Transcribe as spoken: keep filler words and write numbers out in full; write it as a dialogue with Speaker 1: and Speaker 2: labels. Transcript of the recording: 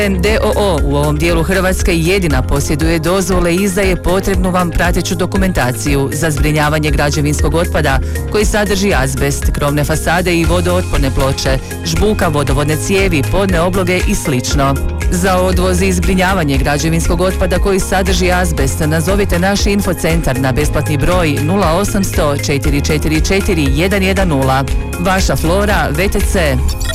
Speaker 1: D O O u ovom dijelu Hrvatske jedina posjeduje dozvole i izdaje potrebnu vam prateću dokumentaciju za zbrinjavanje građevinskog otpada koji sadrži azbest, krovne fasade i vodootporne ploče, žbuka, vodovodne cijevi, podne obloge i slično. Za odvoz i zbrinjavanje građevinskog otpada koji sadrži azbest nazovite naš infocentar na besplatni broj nula osam sto četiri četiri četiri jedan jedan nula. Vaša Flora, V T C.